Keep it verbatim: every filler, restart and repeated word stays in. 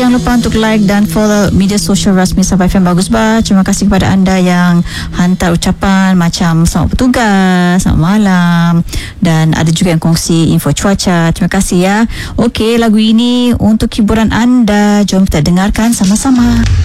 jangan lupa untuk like dan follow media sosial rasmi Sabah F M Bagus Bah. Terima kasih kepada anda yang hantar ucapan macam selamat bertugas, selamat malam, dan ada juga yang kongsi info cuaca. Terima kasih ya. Okey, lagu ini untuk hiburan anda. Jom kita dengarkan sama-sama.